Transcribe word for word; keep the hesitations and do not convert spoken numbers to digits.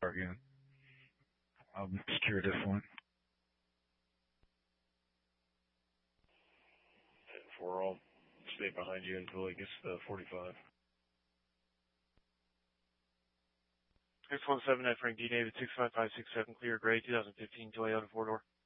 car again. I'll secure this one. four all, stay behind you until he gets to forty-five. six one seven at Frank D. David, six five five six seven, clear gray, twenty fifteen Toyota four-door.